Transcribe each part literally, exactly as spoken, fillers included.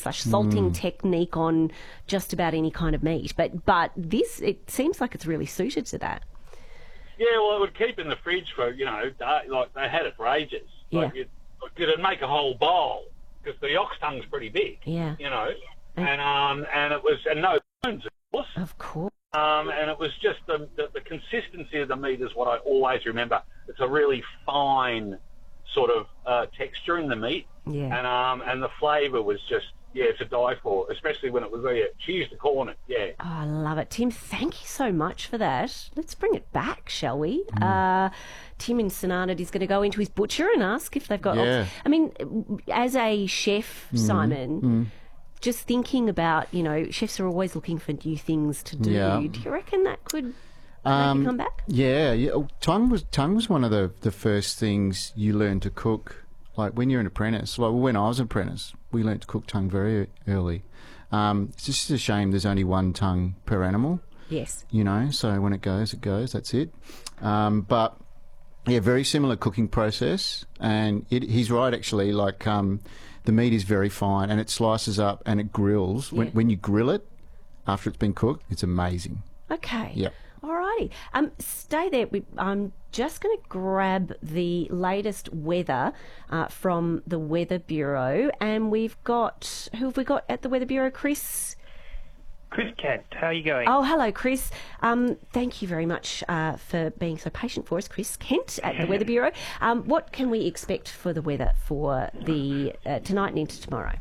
slash salting Mm. technique on just about any kind of meat. But but this, it seems like it's really suited to that. Yeah, well, it would keep in the fridge for, you know, day, like they had it for ages. Like Yeah. it, it'd make a whole bowl because the ox tongue's pretty big. Yeah. You know, And- and um and it was and no bones, of course. Of course. Um, and it was just the, the the consistency of the meat is what I always remember. It's a really fine sort of uh, texture in the meat, Yeah. and um and the flavour was just yeah to die for, especially when it was there. She used to call it, yeah. Oh, I love it. Tim, thank you so much for that. Let's bring it back, shall we? Mm. Uh, Tim in St Arnaud is going to go into his butcher and ask if they've got... Yeah. I mean, as a chef, Simon, Mm. just thinking about, you know, chefs are always looking for new things to do. Yeah. Do you reckon that could Um, make a comeback? Yeah, yeah. Oh, Tongue was tongue was one of the, the first things you learn to cook. Like when you're an apprentice, like when I was an apprentice, we learnt to cook tongue very early. Um, it's just a shame there's only one tongue per animal, Yes. you know. So when it goes, it goes. That's it. Um, but yeah, very similar cooking process, and it, he's right actually. Like um, the meat is very fine, and it slices up and it grills. When Yeah. when you grill it after it's been cooked, it's amazing. Okay. Yep. Alrighty. Um, stay there. We, I'm just going to grab the latest weather uh, from the Weather Bureau, and we've got who have we got at the Weather Bureau? Chris. Chris Kent, how are you going? Oh, hello, Chris. Um, thank you very much uh, for being so patient for us, Chris Kent at the Weather Bureau. Um, what can we expect for the weather for the uh, tonight and into tomorrow?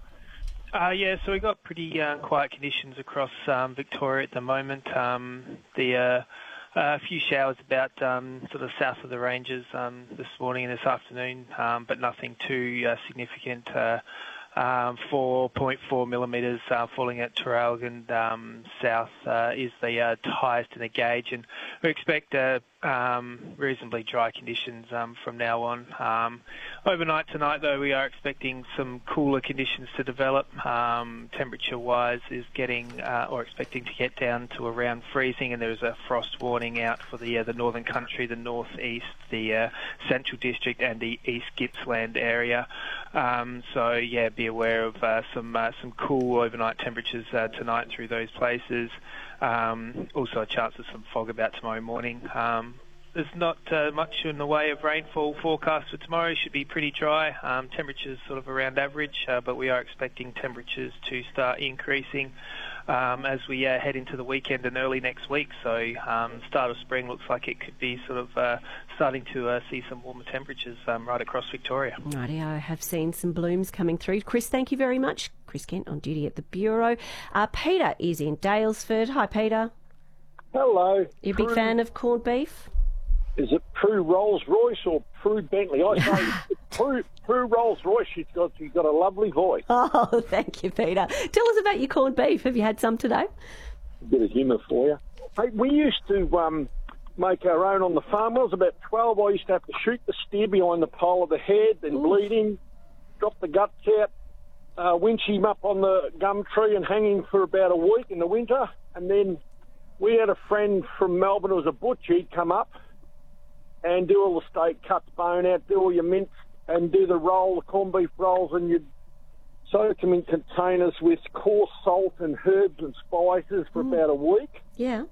Uh, yeah, so we've got pretty uh, quiet conditions across um, Victoria at the moment. Um, the uh, a few showers about um, sort of south of the ranges um, this morning and this afternoon, um, but nothing too uh, significant. Uh, um, four point four millimetres uh, falling at Traralgon um, south uh, is the uh, highest in the gauge, and we expect uh, um, reasonably dry conditions um, from now on. Um, overnight tonight, though, we are expecting some cooler conditions to develop. Um, temperature-wise, is getting uh, or expecting to get down to around freezing, and there is a frost warning out for the uh, the northern country, the northeast, the uh, central district, and the East Gippsland area. Um, so yeah, be aware of uh, some uh, some cool overnight temperatures uh, tonight through those places. Um, also a chance of some fog about tomorrow morning. Um, there's not uh, much in the way of rainfall forecast for tomorrow. Should be pretty dry. Um, temperatures sort of around average, uh, but we are expecting temperatures to start increasing um, as we uh, head into the weekend and early next week. So um, start of spring looks like it could be sort of uh, starting to uh, see some warmer temperatures um, right across Victoria. Righty, I have seen some blooms coming through. Chris, thank you very much. Chris Kent on duty at the Bureau. Uh, Peter is in Daylesford. Hi, Peter. Hello. You a big Prue- fan of corned beef? Is it Prue Rolls-Royce or Prue Bentley? I say it's Prue, Prue Rolls-Royce. She's got, she's got a lovely voice. Oh, thank you, Peter. Tell us about your corned beef. Have you had some today? A bit of humour for you. Hey, we used to um, make our own on the farm. When I was about twelve, I used to have to shoot the steer behind the pole of the head, then Ooh. bleed him, drop the guts out, uh, winch him up on the gum tree and hang him for about a week in the winter. And then we had a friend from Melbourne who was a butcher. He'd come up and do all the steak, cut the bone out, do all your mince, and do the roll, the corned beef rolls, and you'd soak them in containers with coarse salt and herbs and spices for about a week. Yeah.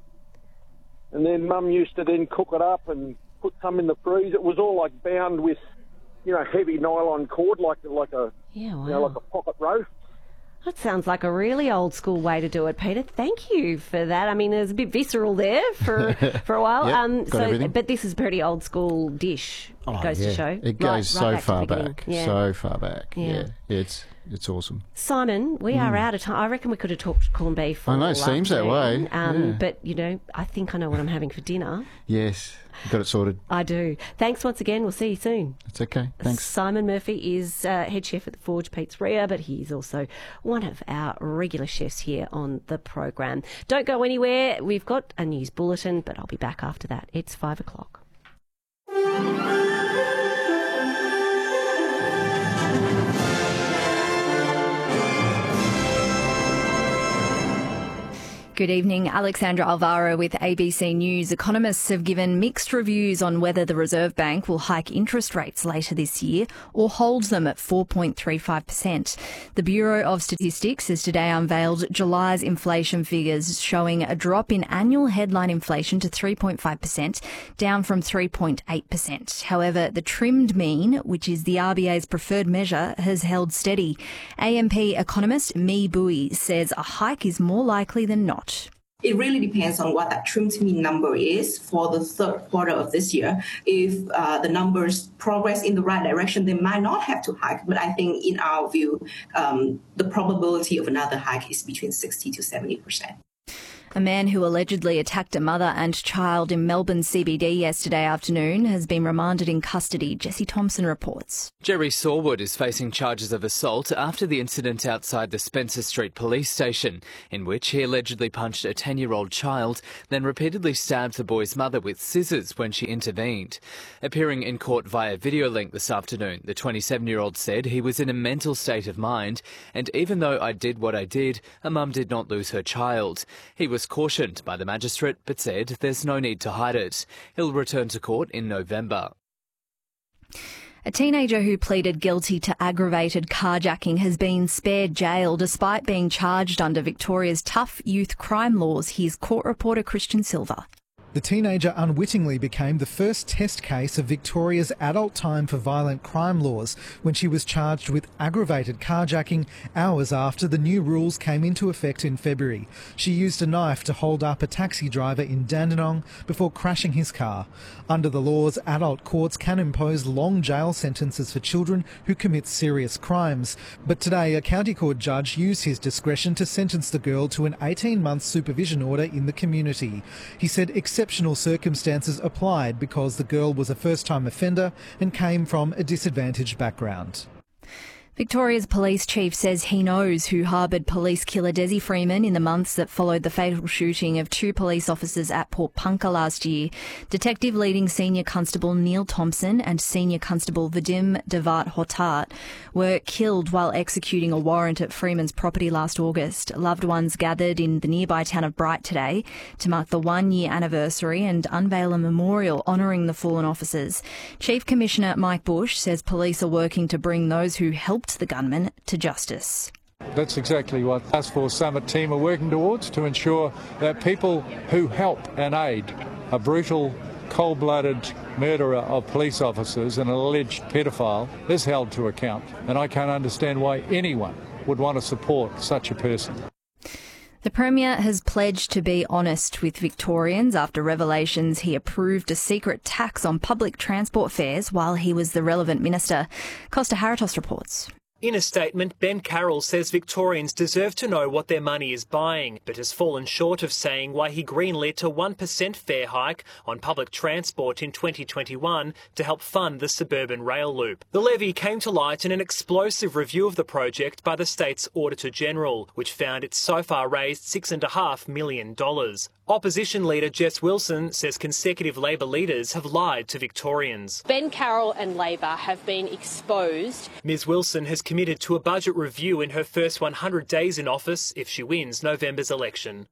And then Mum used to then cook it up and put some in the freezer. It was all like bound with, you know, heavy nylon cord, like like a Yeah, wow. you know, like a pocket roast. That sounds like a really old school way to do it, Peter. Thank you for that. I mean, it was a bit visceral there for for a while. Yep, um, got so, everything. but this is a pretty old school dish. Oh, it goes yeah. to show. It Right- goes right so back to far the beginning. back, Yeah. so far back. Yeah. Yeah, it's it's awesome. Simon, we are out of time. I reckon we could have talked corned beef. I know, all it seems that afternoon. way. Um, Yeah. But, you know, I think I know what I'm having for dinner. Yes, got it sorted. I do. Thanks once again. We'll see you soon. It's okay. Thanks. Simon Murphy is uh, head chef at the Forge Pizzeria, but he's also one of our regular chefs here on the program. Don't go anywhere. We've got a news bulletin, but I'll be back after that. It's five o'clock. Good evening. Alexandra Alvaro with A B C News. Economists have given mixed reviews on whether the Reserve Bank will hike interest rates later this year or hold them at four point three five percent. The Bureau of Statistics has today unveiled July's inflation figures, showing a drop in annual headline inflation to three point five percent, down from three point eight percent. However, the trimmed mean, which is the R B A's preferred measure, has held steady. A M P economist Mi Bui says a hike is more likely than not. It really depends on what that trimmed mean number is for the third quarter of this year. If uh, the numbers progress in the right direction, they might not have to hike. But I think in our view, um, the probability of another hike is between sixty to seventy percent. A man who allegedly attacked a mother and child in Melbourne C B D yesterday afternoon has been remanded in custody. Jesse Thompson reports. Jerry Sawwood is facing charges of assault after the incident outside the Spencer Street police station, in which he allegedly punched a ten-year-old child, then repeatedly stabbed the boy's mother with scissors when she intervened. Appearing in court via video link this afternoon, the twenty-seven-year-old said he was in a mental state of mind, and even though I did what I did, a mum did not lose her child. He was cautioned by the magistrate but said there's no need to hide it. He'll return to court in November. A teenager who pleaded guilty to aggravated carjacking has been spared jail despite being charged under Victoria's tough youth crime laws. Here's court reporter Christian Silva. The teenager unwittingly became the first test case of Victoria's adult time for violent crime laws when she was charged with aggravated carjacking hours after the new rules came into effect in February. She used a knife to hold up a taxi driver in Dandenong before crashing his car. Under the laws, adult courts can impose long jail sentences for children who commit serious crimes. But today, a county court judge used his discretion to sentence the girl to an eighteen-month supervision order in the community. He said exceptional circumstances applied because the girl was a first-time offender and came from a disadvantaged background. Victoria's police chief says he knows who harboured police killer Desi Freeman in the months that followed the fatal shooting of two police officers at Port Punkah last year. Detective leading Senior Constable Neil Thompson and Senior Constable Vadim Devat Hotat were killed while executing a warrant at Freeman's property last August. Loved ones gathered in the nearby town of Bright today to mark the one-year anniversary and unveil a memorial honouring the fallen officers. Chief Commissioner Mike Bush says police are working to bring those who helped the gunman to justice. That's exactly what Task Force Summit team are working towards, to ensure that people who help and aid a brutal, cold-blooded murderer of police officers and an alleged pedophile is held to account. And I can't understand why anyone would want to support such a person. The Premier has pledged to be honest with Victorians after revelations he approved a secret tax on public transport fares while he was the relevant minister. Costa Haratos reports. In a statement, Ben Carroll says Victorians deserve to know what their money is buying, but has fallen short of saying why he greenlit a one percent fare hike on public transport in twenty twenty-one to help fund the suburban rail loop. The levy came to light in an explosive review of the project by the state's Auditor-General, which found it so far raised six point five million dollars. Opposition leader Jess Wilson says consecutive Labor leaders have lied to Victorians. Ben Carroll and Labor have been exposed. Ms Wilson has committed to a budget review in her first one hundred days in office if she wins November's election.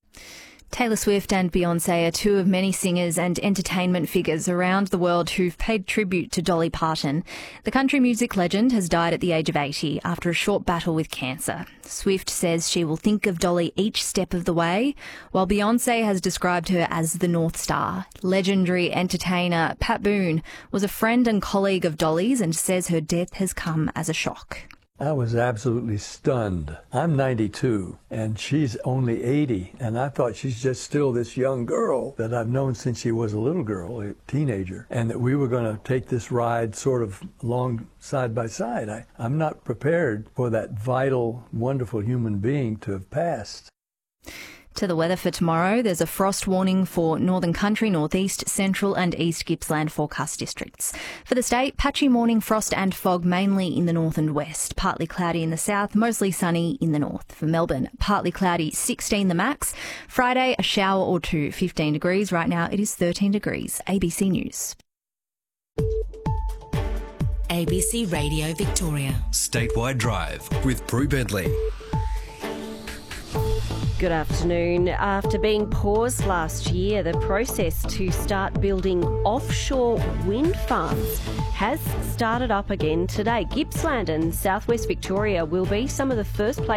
Taylor Swift and Beyoncé are two of many singers and entertainment figures around the world who've paid tribute to Dolly Parton. The country music legend has died at the age of eighty after a short battle with cancer. Swift says she will think of Dolly each step of the way, while Beyoncé has described her as the North Star. Legendary entertainer Pat Boone was a friend and colleague of Dolly's and says her death has come as a shock. I was absolutely stunned. I'm ninety-two, and she's only eighty, and I thought she's just still this young girl that I've known since she was a little girl, a teenager, and that we were going to take this ride sort of along side by side. I, I'm not prepared for that vital, wonderful human being to have passed. To the weather for tomorrow, there's a frost warning for Northern Country, Northeast, Central and East Gippsland forecast districts. For the state, patchy morning frost and fog mainly in the north and west. Partly cloudy in the south, mostly sunny in the north. For Melbourne, partly cloudy, sixteen the max. Friday, a shower or two, fifteen degrees. Right now it is thirteen degrees. A B C News. A B C Radio Victoria. Statewide Drive with Brew Bentley. Good afternoon. After being paused last year, the process to start building offshore wind farms has started up again today. Gippsland and southwest Victoria will be some of the first places